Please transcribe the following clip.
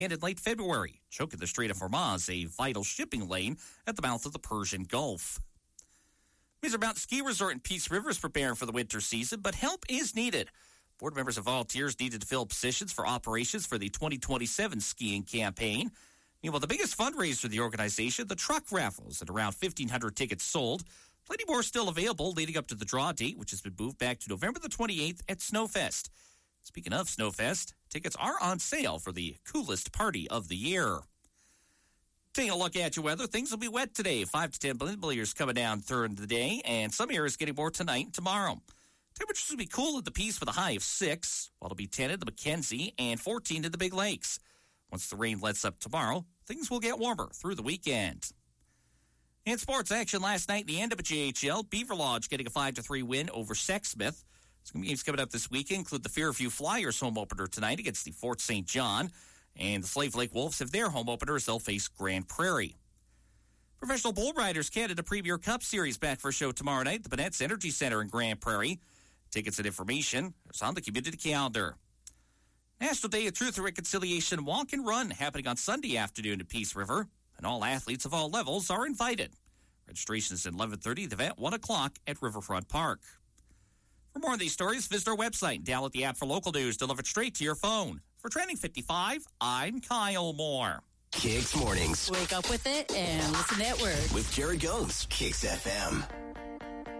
and in late February, choking the Strait of Hormuz, a vital shipping lane at the mouth of the Persian Gulf. Windsor Mountain Ski Resort in Peace River is preparing for the winter season, but help is needed. Board members and volunteers needed to fill positions for operations for the 2027 skiing campaign. Meanwhile, the biggest fundraiser of the organization, the truck raffles, at around 1,500 tickets sold. Plenty more still available leading up to the draw date, which has been moved back to November the 28th at Snowfest. Speaking of Snowfest, tickets are on sale for the coolest party of the year. Taking a look at your weather, things will be wet today. 5 to 10 millimeters coming down during the day, and some areas getting more tonight and tomorrow. Temperatures will be cool at the Peace with a high of 6, while it'll be 10 at the McKenzie and 14 at the Big Lakes. Once the rain lets up tomorrow, things will get warmer through the weekend. In sports action last night in the NWHL, Beaver Lodge getting a 5-3 win over Sexsmith. Some games coming up this weekend include the Fairview Flyers home opener tonight against the Fort St. John. And the Slave Lake Wolves have their home opener as they'll face Grand Prairie. Professional Bull Riders Canada Premier Cup Series back for a show tomorrow night at the Bonnett's Energy Center in Grand Prairie. Tickets and information is on the community calendar. National Day of Truth and Reconciliation Walk and Run happening on Sunday afternoon at Peace River. And all athletes of all levels are invited. Registration is at 11:30, the event 1 o'clock at Riverfront Park. For more on these stories, visit our website and download the app for local news delivered straight to your phone. For Trending 55, I'm Kyle Moore. Kicks Mornings. Wake up with it and listen to it. With Jared Gomes. Kicks FM.